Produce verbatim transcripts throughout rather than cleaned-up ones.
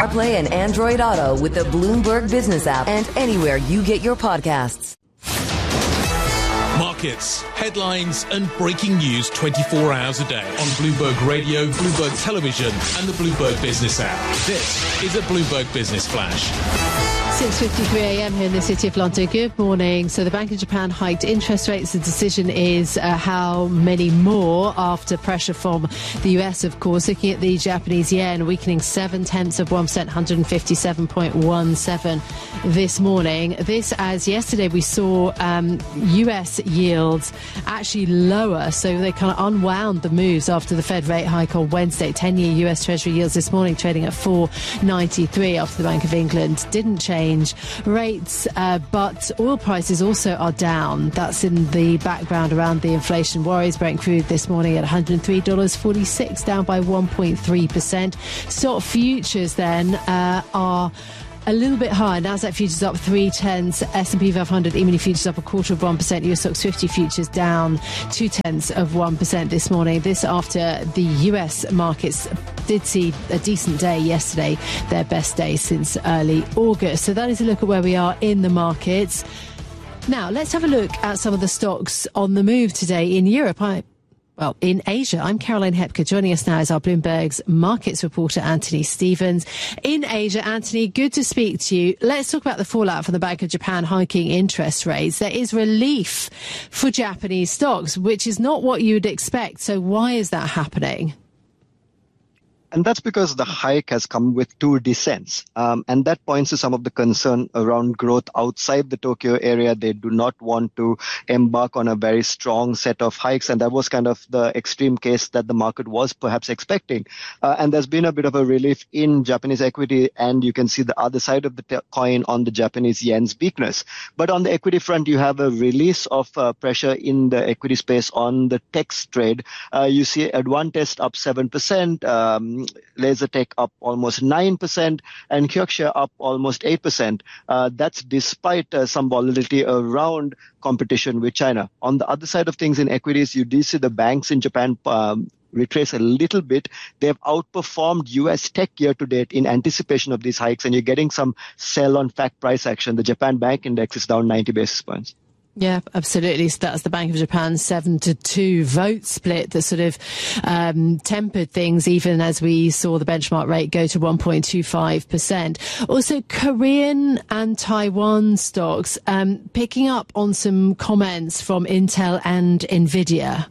CarPlay and Android Auto with the Bloomberg Business app and anywhere you get your podcasts. Markets, headlines and breaking news twenty-four hours a day on Bloomberg Radio, Bloomberg Television and the Bloomberg Business app. This is a Bloomberg Business Flash. six fifty-three a.m. here in the City of London. Good morning. So the Bank of Japan hiked interest rates. The decision is uh, how many more after pressure from the U S, of course. Looking at the Japanese yen, weakening seven tenths of one percent, one hundred fifty-seven point one seven this morning. This as yesterday we saw um, U S yields actually lower. So they kind of unwound the moves after the Fed rate hike on Wednesday. ten-year U S Treasury yields this morning trading at four ninety-three after the Bank of England didn't change rates, uh, but oil prices also are down. That's in the background around the inflation worries. Brent crude this morning at one hundred three dollars and forty-six cents, down by one point three percent. Stock futures then uh, are a little bit higher. Nasdaq futures up three tenths, S and P five hundred E-mini futures up a quarter of one percent, U S Stocks fifty futures down two tenths of one percent this morning. This after the U S markets did see a decent day yesterday, their best day since early August. So that is a look at where we are in the markets. Now let's have a look at some of the stocks on the move today in Europe. I Well, in Asia, I'm Caroline Hepker. Joining us now is our Bloomberg's markets reporter, Anthony Stevens. In Asia, Anthony, good to speak to you. Let's talk about the fallout from the Bank of Japan hiking interest rates. There is relief for Japanese stocks, which is not what you would expect. So why is that happening? And that's because the hike has come with two descents. Um, and that points to some of the concern around growth outside the Tokyo area. They do not want to embark on a very strong set of hikes. And that was kind of the extreme case that the market was perhaps expecting. Uh, and there's been a bit of a relief in Japanese equity. And you can see the other side of the t- coin on the Japanese yen's weakness. But on the equity front, you have a release of uh, pressure in the equity space on the tech trade. Uh, you see Advantest up seven percent. Um, LaserTech up almost nine percent and Kyokusha up almost eight percent. Uh, that's despite uh, some volatility around competition with China. On the other side of things in equities, you do see the banks in Japan um, retrace a little bit. They've outperformed U S tech year to date in anticipation of these hikes, and you're getting some sell on fact price action. The Japan Bank Index is down ninety basis points. Yeah, absolutely. So that's the Bank of Japan's seven to two vote split that sort of um, tempered things, even as we saw the benchmark rate go to one point two five percent. Also, Korean and Taiwan stocks um, picking up on some comments from Intel and Nvidia.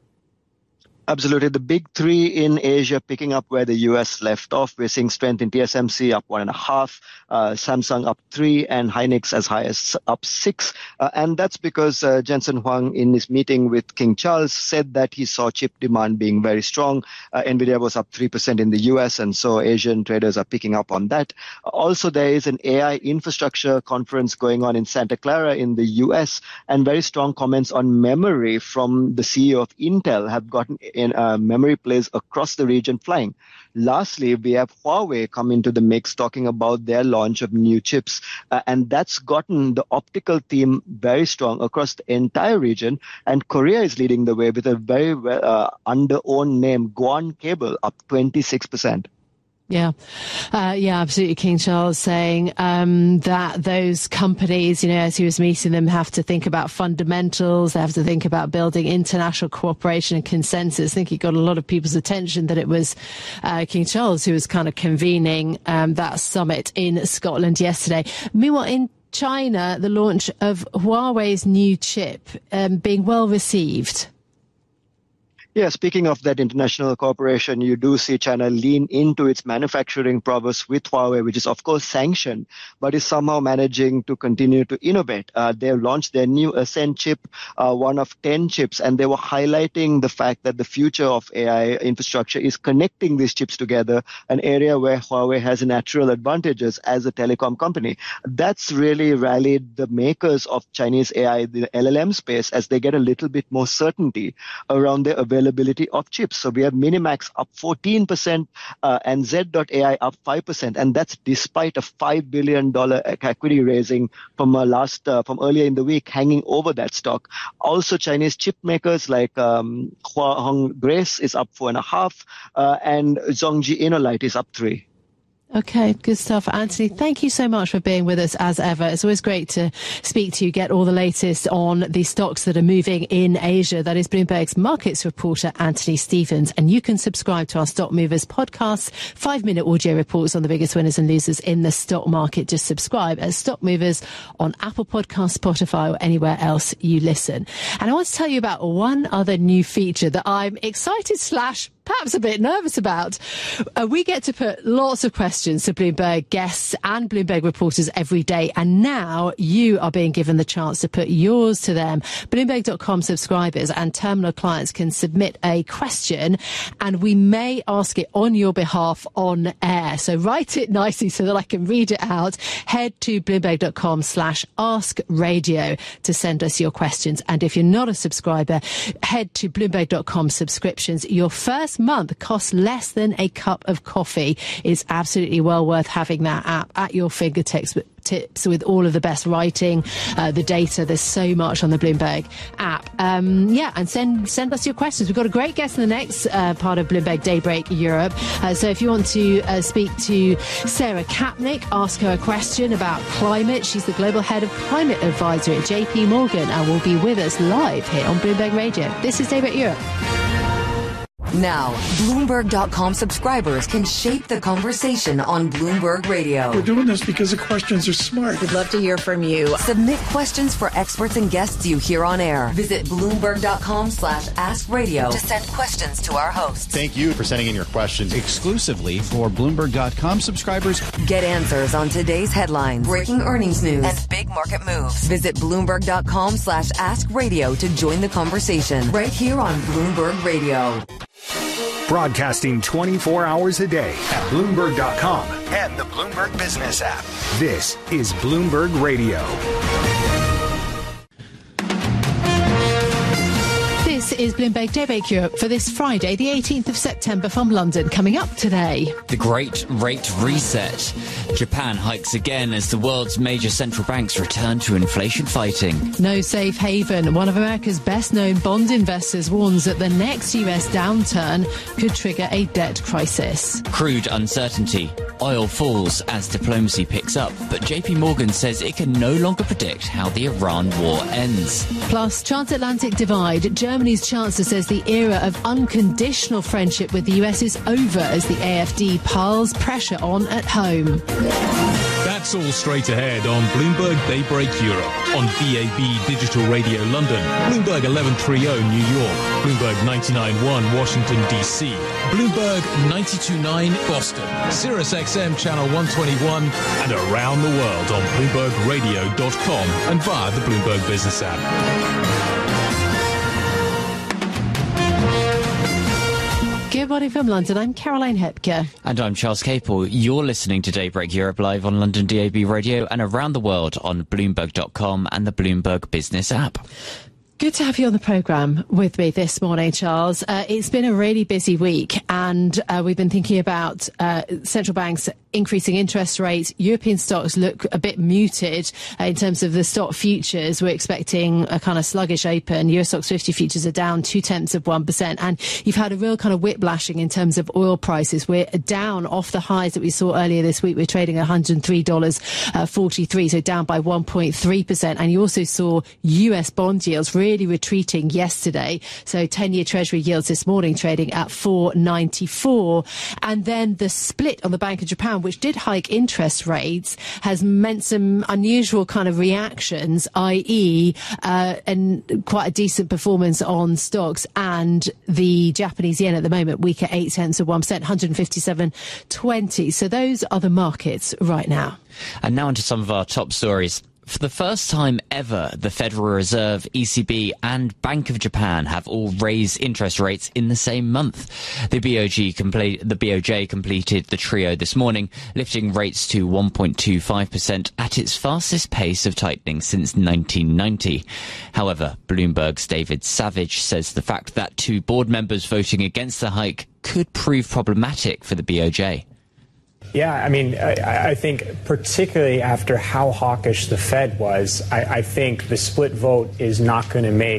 Absolutely. The big three in Asia picking up where the U S left off. We're seeing strength in T S M C up one and a half, uh, Samsung up three, and Hynix as high as up six. Uh, and that's because uh, Jensen Huang in his meeting with King Charles said that he saw chip demand being very strong. Uh, Nvidia was up three percent in the U S, and so Asian traders are picking up on that. Also, there is an A I infrastructure conference going on in Santa Clara in the U S, and very strong comments on memory from the C E O of Intel have gotten in uh, memory plays across the region flying. Lastly, we have Huawei come into the mix talking about their launch of new chips. Uh, and that's gotten the optical theme very strong across the entire region. And Korea is leading the way with a very uh, under-owned name, Guan Cable, up twenty-six percent. Yeah, uh, yeah, absolutely. King Charles saying um, that those companies, you know, as he was meeting them, have to think about fundamentals. They have to think about building international cooperation and consensus. I think he got a lot of people's attention that it was uh, King Charles who was kind of convening um, that summit in Scotland yesterday. Meanwhile, in China, the launch of Huawei's new chip um, being well received. Yeah, speaking of that international cooperation, you do see China lean into its manufacturing prowess with Huawei, which is, of course, sanctioned, but is somehow managing to continue to innovate. Uh, they launched their new Ascend chip, uh, one of ten chips, and they were highlighting the fact that the future of A I infrastructure is connecting these chips together, an area where Huawei has natural advantages as a telecom company. That's really rallied the makers of Chinese A I, the L L M space, as they get a little bit more certainty around their availability availability of chips. So we have Minimax up fourteen percent uh, and Z dot A I up five percent. And that's despite a five billion dollars equity raising from uh, last uh, from earlier in the week hanging over that stock. Also, Chinese chip makers like um, Hua Hong Grace is up four and a half uh, and Zhongji Inolite is up three. Okay, good stuff. Anthony, thank you so much for being with us as ever. It's always great to speak to you, get all the latest on the stocks that are moving in Asia. That is Bloomberg's markets reporter, Anthony Stevens. And you can subscribe to our Stock Movers podcast, five-minute audio reports on the biggest winners and losers in the stock market. Just subscribe at Stock Movers on Apple Podcasts, Spotify, or anywhere else you listen. And I want to tell you about one other new feature that I'm excited slash perhaps a bit nervous about. Uh, we get to put lots of questions to Bloomberg guests and Bloomberg reporters every day, and now you are being given the chance to put yours to them. Bloomberg dot com subscribers and terminal clients can submit a question, and we may ask it on your behalf on air. So write it nicely so that I can read it out. Head to Bloomberg dot com slash ask radio to send us your questions. And if you're not a subscriber, head to Bloomberg dot com subscriptions. Your first month costs less than a cup of coffee. It's absolutely well worth having that app at your fingertips tips with all of the best writing, uh, the data. There's so much on the Bloomberg app. Um, yeah, and send send us your questions. We've got a great guest in the next uh, part of Bloomberg Daybreak Europe. Uh, so if you want to uh, speak to Sarah Kapnick, ask her a question about climate. She's the Global Head of Climate Advisory at J P Morgan and will be with us live here on Bloomberg Radio. This is Daybreak Europe. Now, Bloomberg dot com subscribers can shape the conversation on Bloomberg Radio. We're doing this because the questions are smart. We'd love to hear from you. Submit questions for experts and guests you hear on air. Visit Bloomberg dot com slash ask radio to send questions to our hosts. Thank you for sending in your questions. Exclusively for Bloomberg dot com subscribers. Get answers on today's headlines, breaking earnings news, and big market moves. Visit Bloomberg dot com slash ask radio to join the conversation right here on Bloomberg Radio. Broadcasting twenty-four hours a day at Bloomberg dot com and the Bloomberg Business app. This is Bloomberg Radio. This is Bloomberg Daybreak Europe for this Friday, the eighteenth of September from London. Coming up today, the Great Rate Reset. Japan hikes again as the world's major central banks return to inflation fighting. No safe haven. One of America's best-known bond investors warns that the next U S downturn could trigger a debt crisis. Crude uncertainty. Oil falls as diplomacy picks up, but J P Morgan says it can no longer predict how the Iran war ends. Plus, transatlantic divide. Germany's chancellor says the era of unconditional friendship with the U S is over as the A F D piles pressure on at home. That's all straight ahead on Bloomberg Daybreak Europe, on D A B Digital Radio London, Bloomberg eleven thirty New York, Bloomberg ninety-nine point one Washington, D C, Bloomberg ninety-two point nine Boston, Sirius X M Channel one twenty-one, and around the world on Bloomberg Radio dot com and via the Bloomberg Business app. Good morning from London. I'm Caroline Hepker. And I'm Charles Capel. You're listening to Daybreak Europe live on London D A B Radio and around the world on Bloomberg dot com and the Bloomberg Business app. Good to have you on the programme with me this morning, Charles. Uh, it's been a really busy week, and uh, we've been thinking about uh, central banks increasing interest rates. European stocks look a bit muted uh, in terms of the stock futures. We're expecting a kind of sluggish open. Euro Stoxx fifty futures are down two tenths of one percent, and you've had a real kind of whiplashing in terms of oil prices. We're down off the highs that we saw earlier this week. We're trading at one hundred three dollars forty-three, so down by one point three percent. And you also saw U S bond yields really retreating yesterday. So ten-year Treasury yields this morning trading at four ninety-four. And then the split on the Bank of Japan, which did hike interest rates, has meant some unusual kind of reactions, that is, uh, and quite a decent performance on stocks. And the Japanese yen at the moment weak at eight tenths of one percent, one hundred fifty-seven twenty. So those are the markets right now. And now onto some of our top stories. For the first time ever, the Federal Reserve, E C B and Bank of Japan have all raised interest rates in the same month. The B O G complete, the B O J completed the trio this morning, lifting rates to one point two five percent at its fastest pace of tightening since nineteen ninety. However, Bloomberg's David Savage says the fact that two board members voting against the hike could prove problematic for the B O J. Yeah, I mean, I, I think particularly after how hawkish the Fed was, I, I think the split vote is not going to make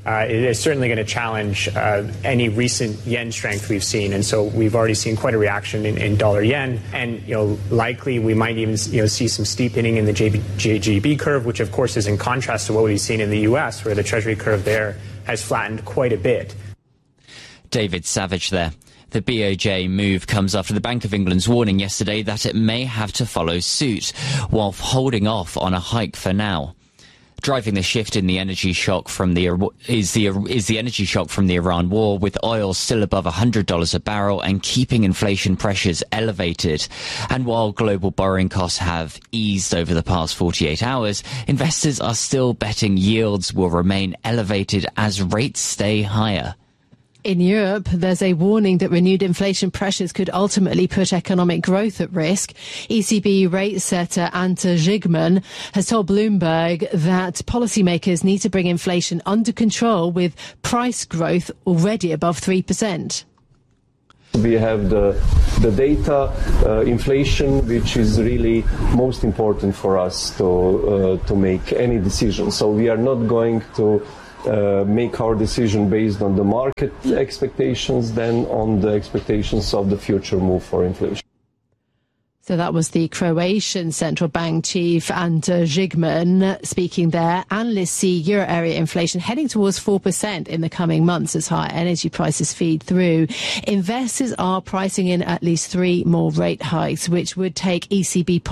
uh, it is certainly going to challenge uh, any recent yen strength we've seen. And so we've already seen quite a reaction in, in dollar yen. And, you know, likely we might even, you know, see some steepening in the J G B curve, which, of course, is in contrast to what we've seen in the U S, where the Treasury curve there has flattened quite a bit. David Savage there. The B O J move comes after the Bank of England's warning yesterday that it may have to follow suit, while holding off on a hike for now. Driving the shift in the energy shock from the is the is the energy shock from the Iran war, with oil still above one hundred dollars a barrel and keeping inflation pressures elevated. And while global borrowing costs have eased over the past forty-eight hours, investors are still betting yields will remain elevated as rates stay higher. In Europe, there's a warning that renewed inflation pressures could ultimately put economic growth at risk. E C B rate setter Ante Zsigman has told Bloomberg that policymakers need to bring inflation under control, with price growth already above three percent. We have the, the data, uh, inflation, which is really most important for us to, uh, to make any decision. So we are not going to Uh, make our decision based on the market expectations, then on the expectations of the future move for inflation. So that was the Croatian central bank chief, Ante Zsigman, speaking there. Analysts see euro area inflation heading towards four percent in the coming months as higher energy prices feed through. Investors are pricing in at least three more rate hikes, which would take E C B